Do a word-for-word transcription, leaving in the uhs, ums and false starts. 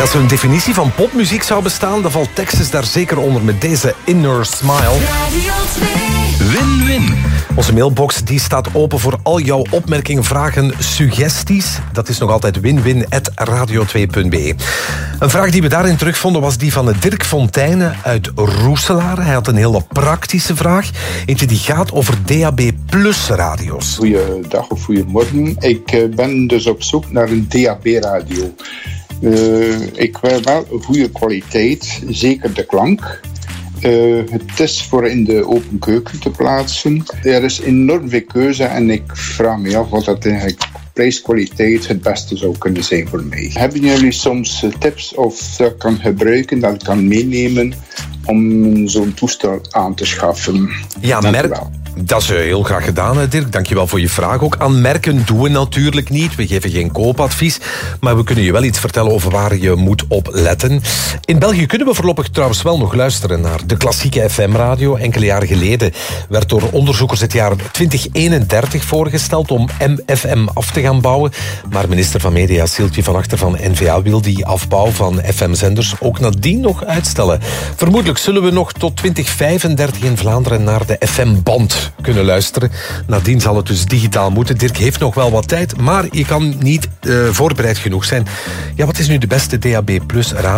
Als er een definitie van popmuziek zou bestaan, dan valt Texas daar zeker onder met deze Inner Smile. Radio twee. Win-win. Onze mailbox die staat open voor al jouw opmerkingen, vragen, suggesties. Dat is nog altijd winwin at radio twee punt b e. Een vraag die we daarin terugvonden was die van Dirk Fontijne uit Roeselaar. Hij had een hele praktische vraag. Eentje die gaat over D A B plus radio's. Goeiedag of goeiemorgen. Ik ben dus op zoek naar een D A B-radio. Uh, ik wil wel een goede kwaliteit, zeker de klank. Uh, het is voor in de open keuken te plaatsen. Er is enorm veel keuze en ik vraag me af wat dat eigenlijk prijskwaliteit het beste zou kunnen zijn voor mij. Hebben jullie soms tips of dat ik kan gebruiken, dat ik kan meenemen om zo'n toestel aan te schaffen? Ja, merk. Dat is heel graag gedaan, Dirk. Dankjewel voor je vraag ook. Aan merken doen we natuurlijk niet. We geven geen koopadvies. Maar we kunnen je wel iets vertellen over waar je moet op letten. In België kunnen we voorlopig trouwens wel nog luisteren naar de klassieke F M-radio. Enkele jaren geleden werd door onderzoekers het jaar twintig eenendertig voorgesteld om M F M af te gaan bouwen. Maar minister van Media Sieltje van Achter van N V A wil die afbouw van F M-zenders ook nadien nog uitstellen. Vermoedelijk zullen we nog tot twintig vijfendertig in Vlaanderen naar de F M-band kunnen luisteren. Nadien zal het dus digitaal moeten. Dirk heeft nog wel wat tijd, maar je kan niet uh, voorbereid genoeg zijn. Ja, wat is nu de beste D A B plus radio?